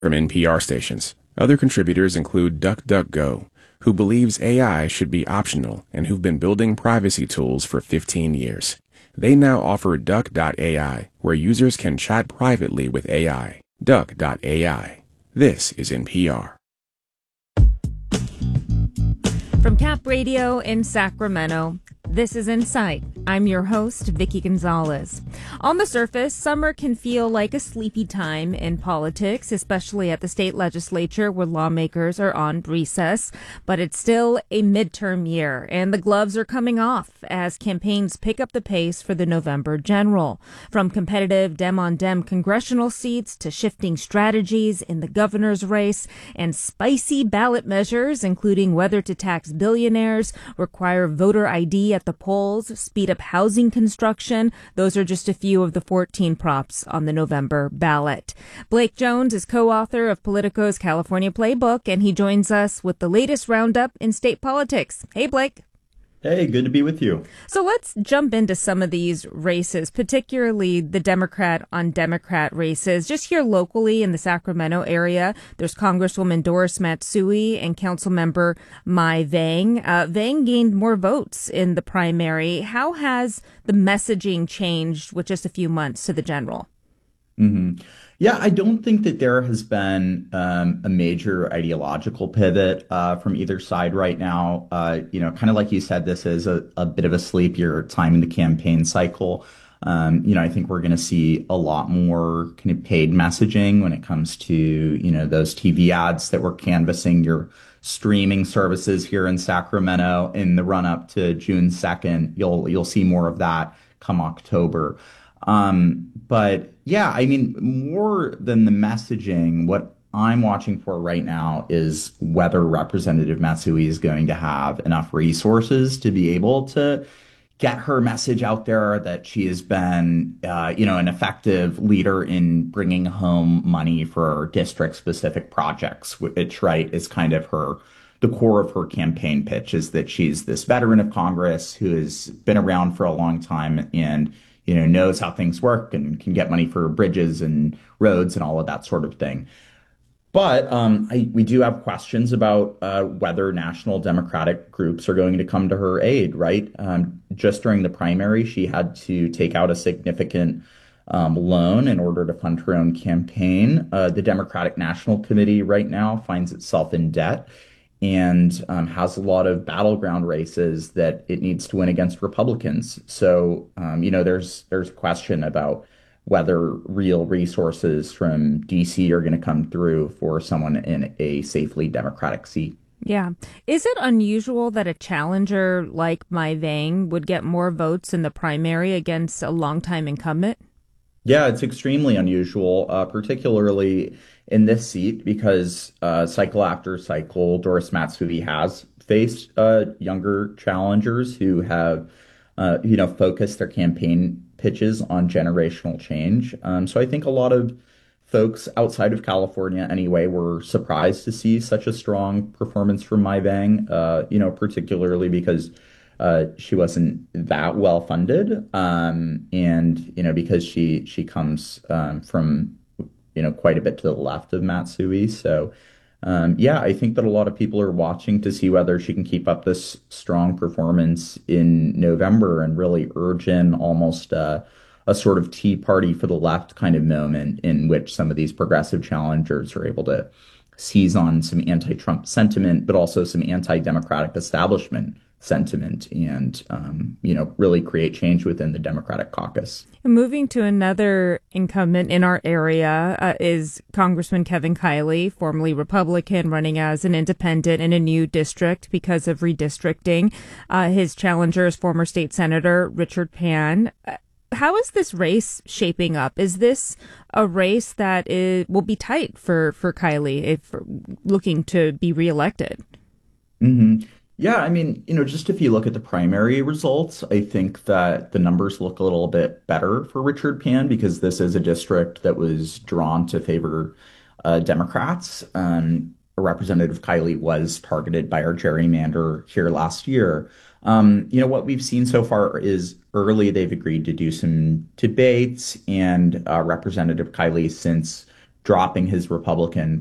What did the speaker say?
from NPR stations. Other contributors include DuckDuckGo, who believes AI should be optional and who've been building privacy tools for 15 years. They now offer Duck.ai, where users can chat privately with AI. Duck.ai. This is NPR. From Cap Radio in Sacramento, this is Insight. I'm your host, Vicky Gonzalez. On the surface, summer can feel like a sleepy time in politics, especially at the state legislature where lawmakers are on recess. But it's still a midterm year, and the gloves are coming off as campaigns pick up the pace for the November general. From competitive Dem-on-Dem congressional seats to shifting strategies in the governor's race and spicy ballot measures, including whether to tax billionaires, require voter ID at the polls, speed up housing construction. Those are just a few of the 14 props on the November ballot. Blake Jones is co-author of Politico's California Playbook, and he joins us with the latest roundup in state politics. Hey, Blake. Hey, good to be with you. So let's jump into some of these races, particularly the Democrat on Democrat races. Just here locally in the Sacramento area, there's Congresswoman Doris Matsui and Councilmember Mai Vang. Vang gained more votes in the primary. How has the messaging changed with just a few months to the general? Yeah, I don't think that there has been a major ideological pivot from either side right now. Kind of like you said, this is a bit of a sleepier time in the campaign cycle. I think we're going to see a lot more kind of paid messaging when it comes to, those TV ads that we're canvassing your streaming services here in Sacramento in the run up to June 2nd. You'll see more of that come October. But yeah, I mean, more than the messaging, what I'm watching for right now is whether Representative Matsui is going to have enough resources to be able to get her message out there that she has been, an effective leader in bringing home money for district-specific projects, which, right, is kind of the core of her campaign pitch is that she's this veteran of Congress who has been around for a long time and knows how things work and can get money for bridges and roads and all of that sort of thing. But we do have questions about whether national Democratic groups are going to come to her aid, right? Just during the primary, she had to take out a significant loan in order to fund her own campaign. The Democratic National Committee right now finds itself in debt and has a lot of battleground races that it needs to win against Republicans. So, there's a question about whether real resources from D.C. are going to come through for someone in a safely Democratic seat. Yeah. Is it unusual that a challenger like Mai Vang would get more votes in the primary against a longtime incumbent? Yeah, it's extremely unusual, particularly in this seat because cycle after cycle, Doris Matsui has faced younger challengers who have, focused their campaign pitches on generational change. So I think a lot of folks outside of California anyway were surprised to see such a strong performance from Mai Vang, particularly because she wasn't that well funded, and because she comes from quite a bit to the left of Matsui. So I think that a lot of people are watching to see whether she can keep up this strong performance in November and really urge in almost a sort of Tea Party for the left kind of moment in which some of these progressive challengers are able to seize on some anti-Trump sentiment, but also some anti-democratic establishment sentiment and, really create change within the Democratic caucus. Moving to another incumbent in our area is Congressman Kevin Kiley, formerly Republican, running as an independent in a new district because of redistricting. His challenger is former state senator Richard Pan. How is this race shaping up? Is this a race that will be tight for Kiley if looking to be reelected? Mm-hmm. Yeah, I mean, just if you look at the primary results, I think that the numbers look a little bit better for Richard Pan because this is a district that was drawn to favor Democrats. Representative Kiley was targeted by our gerrymander here last year. What we've seen so far is early they've agreed to do some debates, and Representative Kiley since dropping his Republican